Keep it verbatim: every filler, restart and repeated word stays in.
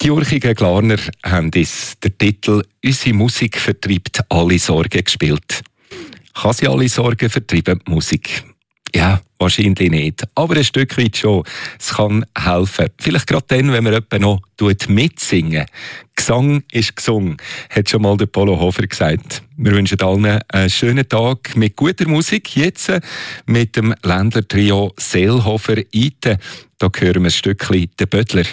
Die Urchigen Glarner haben uns den Titel «Unsere Musik vertreibt alle Sorgen» gespielt. Kann sie alle Sorgen vertreiben, die Musik? Ja, wahrscheinlich nicht. Aber ein Stück weit schon. Es kann helfen. Vielleicht gerade dann, wenn man jemanden noch mitsingen. Gesang ist gesungen, hat schon mal der Polo Hofer gesagt. Wir wünschen allen einen schönen Tag mit guter Musik. Jetzt mit dem Ländler-Trio Seelhofer Ite. Da hören wir ein Stückchen «Der Böttler».